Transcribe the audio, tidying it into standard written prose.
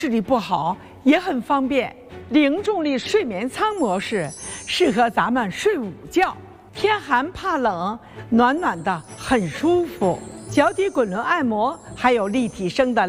视力不好也很方便。零重力睡眠舱模式适合咱们睡午觉，天寒怕冷，暖暖的很舒服。脚底滚轮按摩还有立体声的